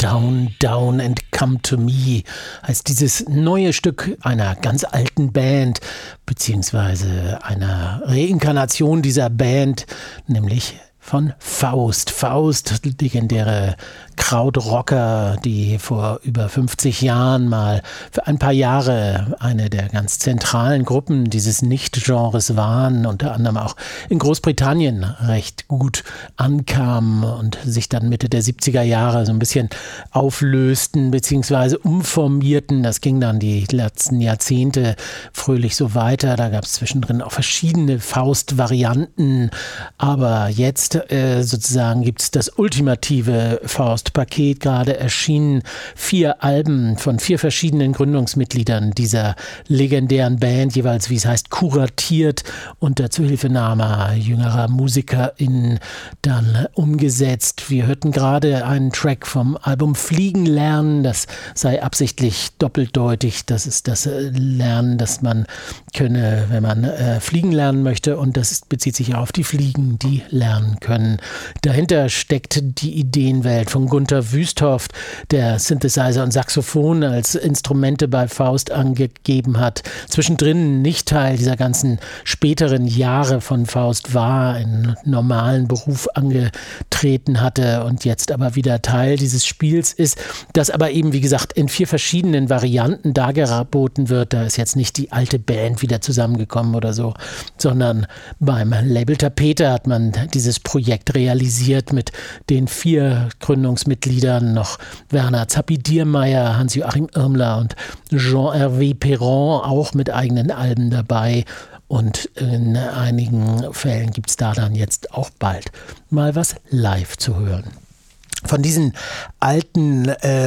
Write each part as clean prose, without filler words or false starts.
Down, Down and Come to Me heißt dieses neue Stück einer ganz alten Band, beziehungsweise einer Reinkarnation dieser Band, nämlich von Faust. Faust, legendäre Krautrocker, die vor über 50 Jahren mal für ein paar Jahre eine der ganz zentralen Gruppen dieses Nicht-Genres waren, unter anderem auch in Großbritannien recht gut ankamen und sich dann Mitte der 70er Jahre so ein bisschen auflösten bzw. umformierten. Das ging dann die letzten Jahrzehnte fröhlich so weiter. Da gab es zwischendrin auch verschiedene Faust-Varianten, aber jetzt sozusagen gibt es das ultimative Faust-Paket, gerade erschienen 4 Alben von 4 verschiedenen Gründungsmitgliedern dieser legendären Band, jeweils, wie es heißt, kuratiert unter Zuhilfenahme jüngerer MusikerInnen dann umgesetzt. Wir hörten gerade einen Track vom Album Fliegen lernen, das sei absichtlich doppeldeutig, das ist das Lernen, das man könne, wenn man fliegen lernen möchte, und das bezieht sich auf die Fliegen, die lernen können. Dahinter steckt die Ideenwelt von Gunther Wüsthoff, der Synthesizer und Saxophon als Instrumente bei Faust angegeben hat. Zwischendrin nicht Teil dieser ganzen späteren Jahre von Faust war, einen normalen Beruf angetreten hatte und jetzt aber wieder Teil dieses Spiels ist, das aber eben, wie gesagt, in 4 verschiedenen Varianten dargeboten wird. Da ist jetzt nicht die alte Band wieder zusammengekommen oder so, sondern beim Label Tapete hat man dieses Projekt realisiert mit den 4 Gründungsmitgliedern, noch Werner Zappi-Diermeier, Hans-Joachim Irmler und Jean-Hervé Perron, auch mit eigenen Alben dabei. Und in einigen Fällen gibt es da dann jetzt auch bald mal was live zu hören. Von diesen alten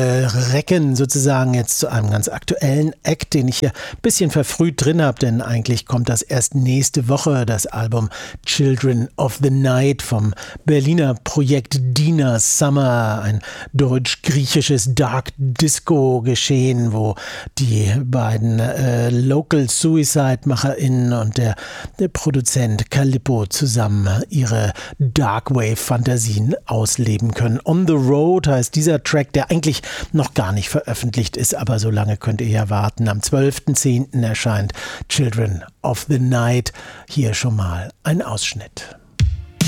Recken sozusagen jetzt zu einem ganz aktuellen Act, den ich hier ein bisschen verfrüht drin habe, denn eigentlich kommt das erst nächste Woche, das Album Children of the Night vom Berliner Projekt Dina Summer, ein deutsch-griechisches Dark Disco Geschehen, wo die beiden Local Suicide-MacherInnen und der Produzent Calippo zusammen ihre Darkwave-Fantasien ausleben können. On the Road heißt dieser Track, der eigentlich noch gar nicht veröffentlicht ist, aber so lange könnt ihr ja warten. Am 12.10. erscheint Children of the Night. Hier schon mal ein Ausschnitt.